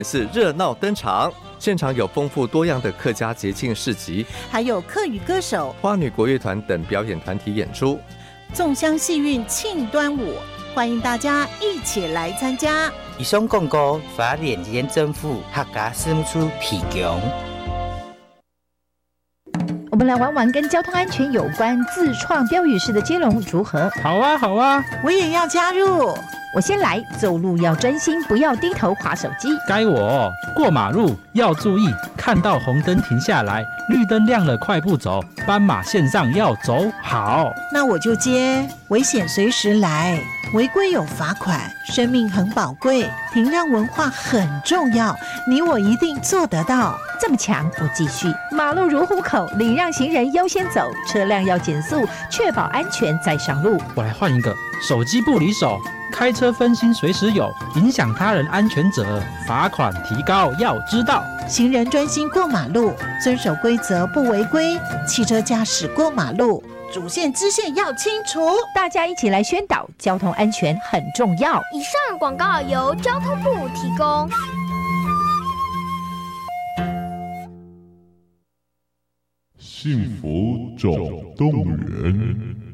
是热闹登场，现场有丰富多样的客家节庆市集， 还有客语歌手、 花女国乐团等表演团体演出， 粽香戏韵庆端午，欢迎大家一起来参加。 以上广告发连县政府客家事务处提供。 我们来玩玩跟交通安全有关自创标语式的接龙如何？ 好啊，好啊， 我也要加入。 我先来，走路要专心，不要低头滑手机。 该我过马路要注意，看到红灯停下来，绿灯亮了快步走，斑马线上要走好。 那我就接，危险随时来，违规有罚款，生命很宝贵，停让文化很重要，你我一定做得到。 这么强，我继续。马路如虎口，礼让行人优先走，车辆要减速，确保安全再上路。 我来换一个，手机不离手，开车分心随时有，影响他人安全者，罚款提高要知道。 行人专心过马路，遵守规则不违规，汽车驾驶过马路，主线支线要清楚。 大家一起来宣导，交通安全很重要。 以上广告由交通部提供。 幸福总动员。